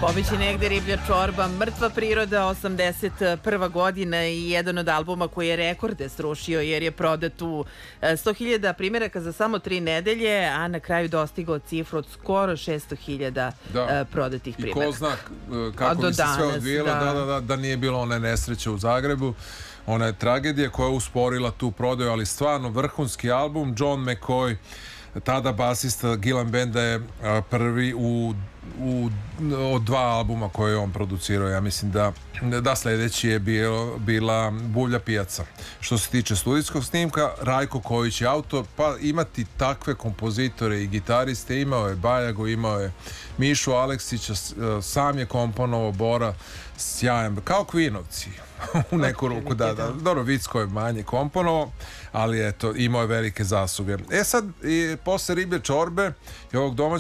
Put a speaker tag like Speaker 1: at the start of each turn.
Speaker 1: Pobeći negde riblja čorba, Mrtva priroda, 81. godina i jedan od albuma koji je rekorde srušio jer je prodat u 100.000 primjeraka za samo 3 nedelje, a na kraju dostigao cifru od skoro 600.000 prodatih primjeraka.
Speaker 2: I ko zna kako bi se sve odvijelo da nije bilo one nesreće u Zagrebu, ona je tragedija koja je usporila tu prodaju, ali stvarno vrhunski album. John McCoy, tada basista Gillan Banda, je prvi od 2 albuma koje je on producirao. Ja mislim da sljedeći je bila Buvlja pijaca. Što se tiče studijskog snimka, Rajko Kojić je autor, pa imati takve kompozitore i gitariste, imao je Bajagu, imao je Mišu Aleksića, sam je komponovao, Bora, sjajan, kao Kvinovci u neku ruku, da. Dobro, Vicko je manje komponovao, ali eto, imao je velike zasluge. Sad, posle riblje čorbe i ovog domaćeg